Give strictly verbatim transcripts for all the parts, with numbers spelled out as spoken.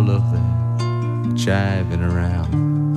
of that jiving around.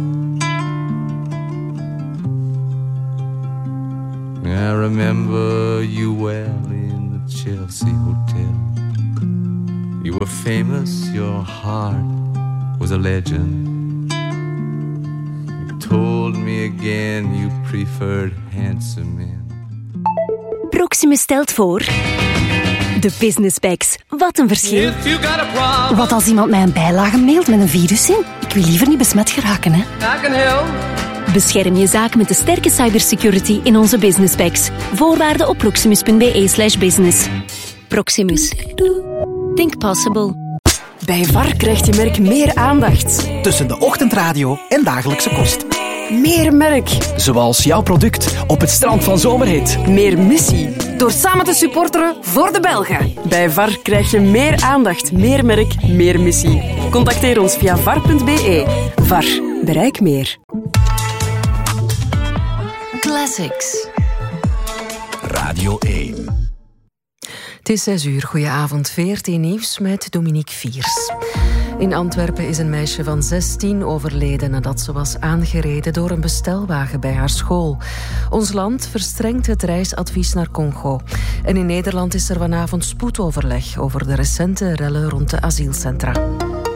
I remember you well in the Chelsea Hotel. You were famous, your heart was a legend. You told me again you preferred handsome men. Proximus stelt voor... De Business Packs. Wat een verschil. Wat als iemand mij een bijlage mailt met een virus in? Ik wil liever niet besmet geraken, hè. Bescherm je zaak met de sterke cybersecurity in onze Business Packs. Voorwaarden op proximus.be slash business. Proximus. Think possible. Bij V A R krijgt je merk meer aandacht. Tussen de ochtendradio en dagelijkse kost. Meer merk. Zoals jouw product op het strand van Zomerhit. Meer missie. Door samen te supporteren voor de Belgen. Bij V A R krijg je meer aandacht, meer merk, meer missie. Contacteer ons via var punt be. V A R. Bereik meer. Classics. Radio één. Het is zes uur. Goedenavond. V R T Nieuws met Dominique Viers. In Antwerpen is een meisje van zestien overleden nadat ze was aangereden door een bestelwagen bij haar school. Ons land verstrengt het reisadvies naar Congo. En in Nederland is er vanavond spoedoverleg over de recente rellen rond de asielcentra.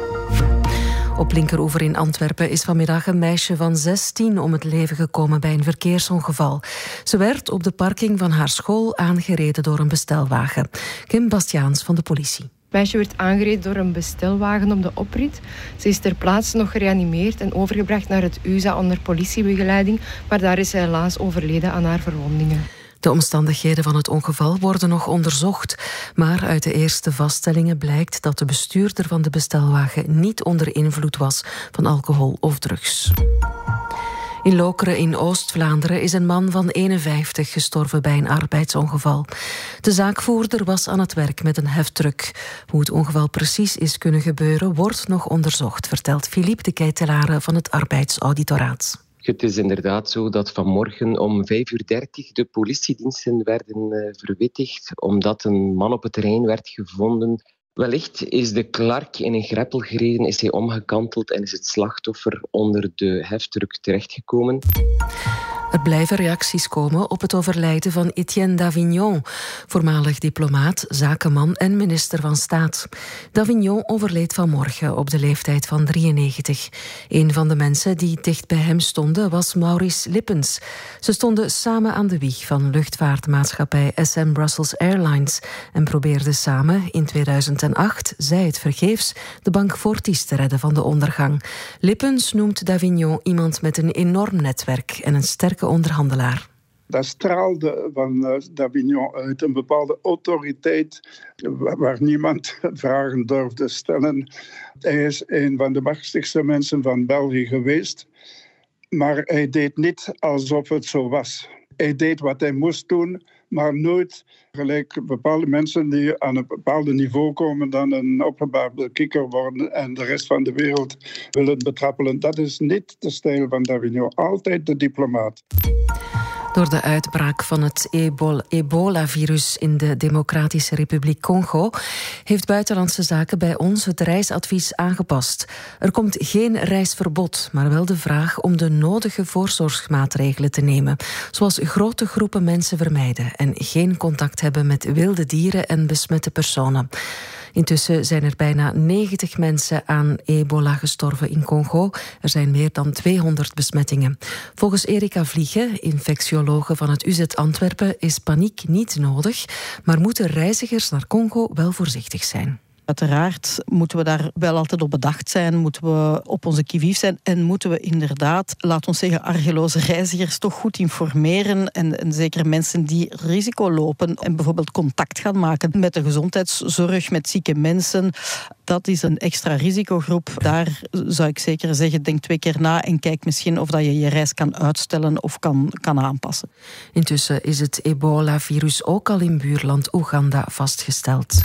Op Linkeroever in Antwerpen is vanmiddag een meisje van zestien om het leven gekomen bij een verkeersongeval. Ze werd op de parking van haar school aangereden door een bestelwagen. Kim Bastiaans van de politie. Het meisje werd aangereden door een bestelwagen op de oprit. Ze is ter plaatse nog gereanimeerd en overgebracht naar het U Z A onder politiebegeleiding, maar daar is ze helaas overleden aan haar verwondingen. De omstandigheden van het ongeval worden nog onderzocht, maar uit de eerste vaststellingen blijkt dat de bestuurder van de bestelwagen niet onder invloed was van alcohol of drugs. In Lokeren in Oost-Vlaanderen is een man van eenenvijftig gestorven bij een arbeidsongeval. De zaakvoerder was aan het werk met een heftruck. Hoe het ongeval precies is kunnen gebeuren, wordt nog onderzocht, vertelt Philippe de Keitelare van het Arbeidsauditoraat. Het is inderdaad zo dat vanmorgen om vijf uur dertig de politiediensten werden uh, verwittigd omdat een man op het terrein werd gevonden. Wellicht is de klark in een greppel gereden, is hij omgekanteld en is het slachtoffer onder de heftruck terechtgekomen. Er blijven reacties komen op het overlijden van Etienne Davignon, voormalig diplomaat, zakenman en minister van Staat. Davignon overleed vanmorgen op de leeftijd van drieënnegentig. Een van de mensen die dicht bij hem stonden was Maurice Lippens. Ze stonden samen aan de wieg van luchtvaartmaatschappij S M Brussels Airlines en probeerden samen in tweeduizend acht, zij het vergeefs, de bank Fortis te redden van de ondergang. Lippens noemt Davignon iemand met een enorm netwerk en een sterke onderhandelaar. Dat straalde van uh, Davignon uit een bepaalde autoriteit waar, waar niemand vragen durfde stellen. Hij is een van de machtigste mensen van België geweest, maar hij deed niet alsof het zo was. Hij deed wat hij moest doen, maar nooit gelijk bepaalde mensen die aan een bepaald niveau komen dan een opgebouwde kikker worden en de rest van de wereld willen betrappelen. Dat is niet de stijl van Davignon. Altijd de diplomaat. Door de uitbraak van het ebola-virus in de Democratische Republiek Congo heeft Buitenlandse Zaken bij ons het reisadvies aangepast. Er komt geen reisverbod, maar wel de vraag om de nodige voorzorgsmaatregelen te nemen, zoals grote groepen mensen vermijden en geen contact hebben met wilde dieren en besmette personen. Intussen zijn er bijna negentig mensen aan ebola gestorven in Congo. Er zijn meer dan tweehonderd besmettingen. Volgens Erika Vliegen, infectiologe van het U Z Antwerpen, is paniek niet nodig, maar moeten reizigers naar Congo wel voorzichtig zijn. Uiteraard moeten we daar wel altijd op bedacht zijn, moeten we op onze qui-vive zijn en moeten we inderdaad, laat ons zeggen, argeloze reizigers toch goed informeren en, en zeker mensen die risico lopen en bijvoorbeeld contact gaan maken met de gezondheidszorg, met zieke mensen. Dat is een extra risicogroep. Daar zou ik zeker zeggen, denk twee keer na en kijk misschien of dat je je reis kan uitstellen of kan, kan aanpassen. Intussen is het ebola-virus ook al in buurland Oeganda vastgesteld.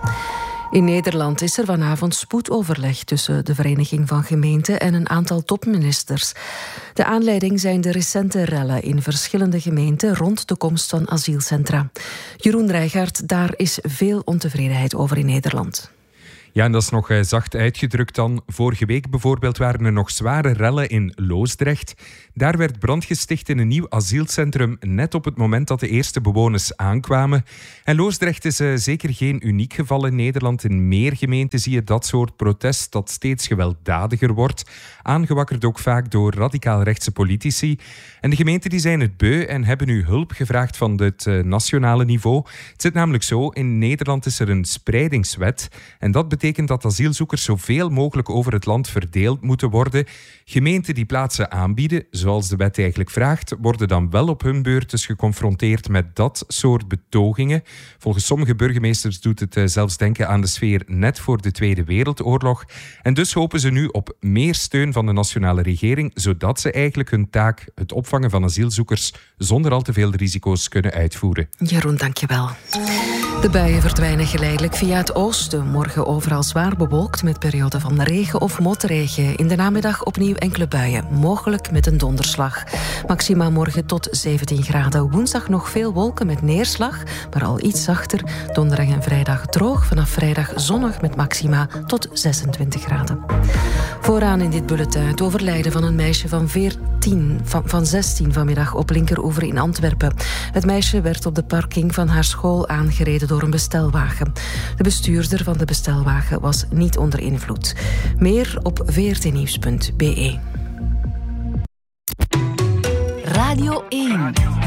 In Nederland is er vanavond spoedoverleg tussen de Vereniging van Gemeenten en een aantal topministers. De aanleiding zijn de recente rellen in verschillende gemeenten rond de komst van asielcentra. Jeroen Rijgaard, daar is veel ontevredenheid over in Nederland. Ja, en dat is nog zacht uitgedrukt dan. Vorige week bijvoorbeeld waren er nog zware rellen in Loosdrecht. Daar werd brand gesticht in een nieuw asielcentrum net op het moment dat de eerste bewoners aankwamen. En Loosdrecht is uh, zeker geen uniek geval in Nederland. In meer gemeenten zie je dat soort protest dat steeds gewelddadiger wordt. Aangewakkerd ook vaak door radicaal-rechtse politici. En de gemeenten die zijn het beu en hebben nu hulp gevraagd van het uh, nationale niveau. Het zit namelijk zo, in Nederland is er een spreidingswet. En dat betekent dat asielzoekers zoveel mogelijk over het land verdeeld moeten worden. Gemeenten die plaatsen aanbieden, zoals de wet eigenlijk vraagt, worden dan wel op hun beurt dus geconfronteerd met dat soort betogingen. Volgens sommige burgemeesters doet het uh, zelfs denken aan de sfeer net voor de Tweede Wereldoorlog. En dus hopen ze nu op meer steun van de nationale regering, zodat ze eigenlijk hun taak, het opvangen van asielzoekers, zonder al te veel risico's kunnen uitvoeren. Jeroen, dankjewel. De buien verdwijnen geleidelijk via het oosten. Morgen overal zwaar bewolkt met perioden van regen of motregen. In de namiddag opnieuw enkele buien, mogelijk met een donderslag. Maxima morgen tot zeventien graden. Woensdag nog veel wolken met neerslag, maar al iets zachter. Donderdag en vrijdag droog. Vanaf vrijdag zonnig met maxima tot zesentwintig graden. Vooraan in dit bulletin het overlijden van een meisje van veertien, van, van zestien vanmiddag op Linkeroever in Antwerpen. Het meisje werd op de parking van haar school aangereden door een bestelwagen. De bestuurder van de bestelwagen was niet onder invloed. Meer op v r t nieuws punt b e. Radio één.